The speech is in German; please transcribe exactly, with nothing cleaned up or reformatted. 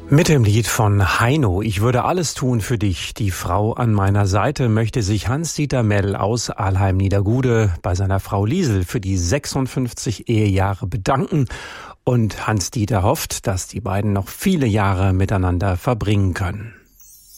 Mit dem Lied von Heino, Ich würde alles tun für dich. Die Frau an meiner Seite möchte sich Hans-Dieter Mell aus Alheim-Niedergude bei seiner Frau Liesel für die sechsundfünfzig Ehejahre bedanken. Und Hans-Dieter hofft, dass die beiden noch viele Jahre miteinander verbringen können.